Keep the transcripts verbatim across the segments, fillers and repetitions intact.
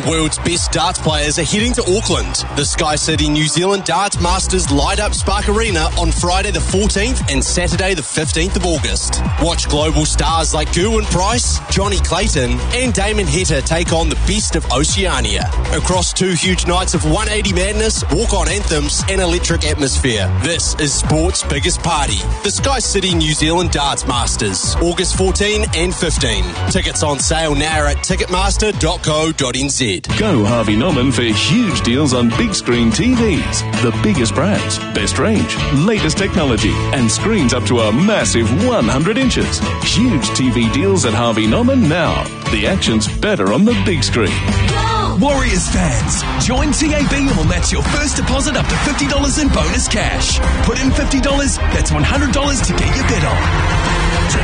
the world's best darts players are heading to Auckland. The Sky City New Zealand Darts Masters light up Spark Arena on Friday the fourteenth and Saturday the fifteenth of August. Watch global stars like Gerwyn Price, Johnny Clayton and Damon Heta take on the best of Oceania. Across two huge nights of one eighty madness, walk-on anthems and electric atmosphere. This is sport's biggest party. The Sky City New Zealand Darts Masters, August fourteenth and fifteenth. Tickets on sale now at ticketmaster dot co dot n z. Go Harvey Norman for huge deals on big screen T Vs. The biggest brands, best range, latest technology, and screens up to a massive one hundred inches. Huge T V deals at Harvey Norman now. The action's better on the big screen. Warriors fans, join T A B and we'll match your first deposit up to fifty dollars in bonus cash. Put in fifty dollars, that's one hundred dollars to get your bet on. T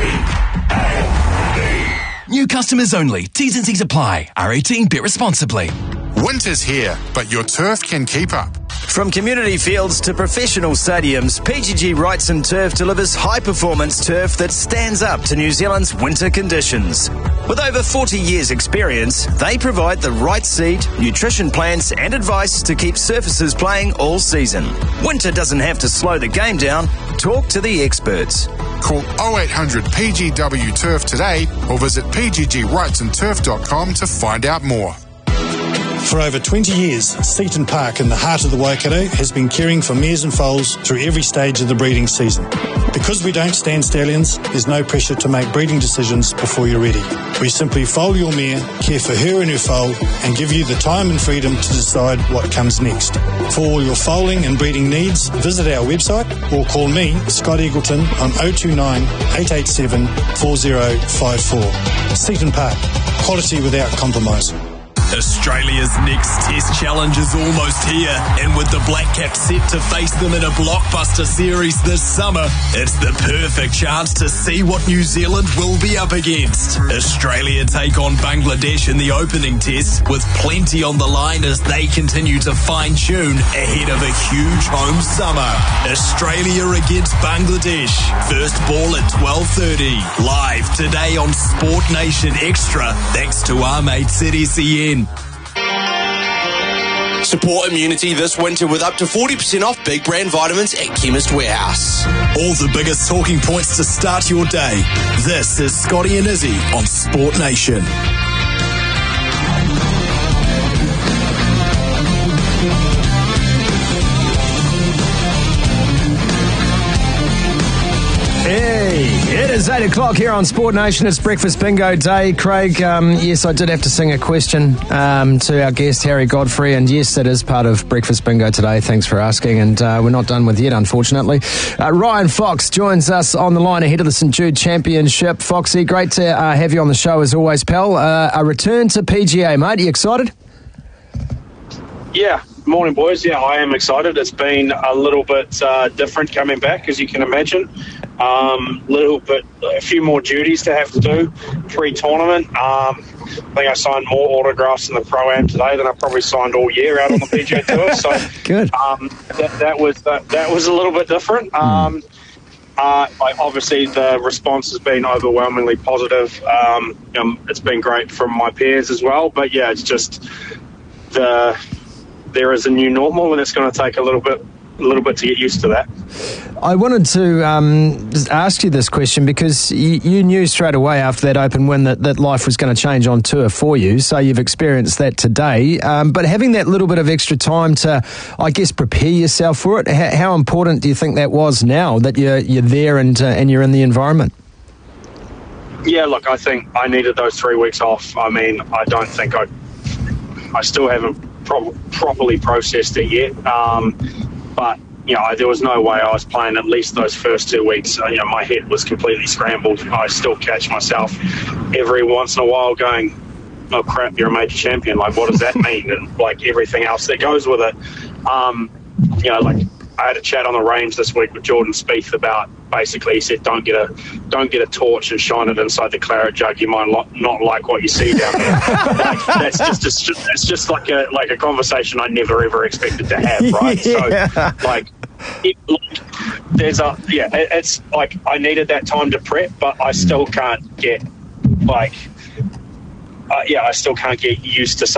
A B. New customers only. T's and C's apply. R eighteen, bet responsibly. Winter's here, but your turf can keep up. From community fields to professional stadiums, P G G Wrightson Turf delivers high-performance turf that stands up to New Zealand's winter conditions. With over forty years' experience, they provide the right seed, nutrition plans and advice to keep surfaces playing all season. Winter doesn't have to slow the game down. Talk to the experts. Call oh eight hundred P G W Turf today or visit p g g wrightson turf dot com to find out more. For over twenty years, Seaton Park in the heart of the Waikato has been caring for mares and foals through every stage of the breeding season. Because we don't stand stallions, there's no pressure to make breeding decisions before you're ready. We simply foal your mare, care for her and her foal, and give you the time and freedom to decide what comes next. For all your foaling and breeding needs, visit our website or call me, Scott Eagleton, on oh two nine, eight eight seven, four oh five four. Seaton Park, quality without compromise. Australia's next Test challenge is almost here, and with the Black Caps set to face them in a blockbuster series this summer, it's the perfect chance to see what New Zealand will be up against. Australia take on Bangladesh in the opening Test, with plenty on the line as they continue to fine-tune ahead of a huge home summer. Australia against Bangladesh. First ball at twelve thirty. Live today on Sport Nation Extra, thanks to our mates at S E N. Support immunity this winter with up to forty percent off big brand vitamins at Chemist Warehouse. All the biggest talking points to start your day. This is Scotty and Izzy on Sport Nation. It is eight o'clock here on Sport Nation. It's Breakfast Bingo Day. Craig, um, yes, I did have to sing a question um, to our guest, Harry Godfrey, and yes, it is part of Breakfast Bingo today. Thanks for asking, and uh, we're not done with yet, unfortunately. Uh, Ryan Fox joins us on the line ahead of the St Jude Championship. Foxy, great to uh, have you on the show as always, pal. Uh, a return to P G A, mate. Are you excited? Yeah. Morning, boys. Yeah, I am excited. It's been a little bit uh, different coming back, as you can imagine. Um, little bit, a few more duties to have to do pre-tournament. Um, I think I signed more autographs in the Pro-Am today than I probably signed all year out on the P G A Tour. So good. Um, that, that was that, that was a little bit different. Um, uh, like obviously, the response has been overwhelmingly positive. Um, um, it's been great from my peers as well. But yeah, it's just the there is a new normal, and it's going to take a little bit. a little bit to get used to that. I wanted to um, just ask you this question because you, you knew straight away after that Open win that, that life was going to change on tour for you, so you've experienced that today. Um, but having that little bit of extra time to, I guess, prepare yourself for it, how, how important do you think that was now that you're, you're there and, uh, and you're in the environment? Yeah, look, I think I needed those three weeks off. I mean, I don't think I... I still haven't pro- properly processed it yet. Um, But, you know, there was no way I was playing at least those first two weeks. You know, my head was completely scrambled. I still catch myself every once in a while going, oh, crap, you're a major champion. Like, what does that mean? And, like, everything else that goes with it. Um, you know, like, I had a chat on the range this week with Jordan Spieth about, basically, he said, don't get a don't get a torch and shine it inside the claret jug. You might lo- not like what you see down there. Like, that's just a, it's just like a like a conversation I never ever expected to have, right? Yeah. So, like, it, like, there's a yeah, it, it's like I needed that time to prep, but I still can't get like, uh, yeah, I still can't get used to.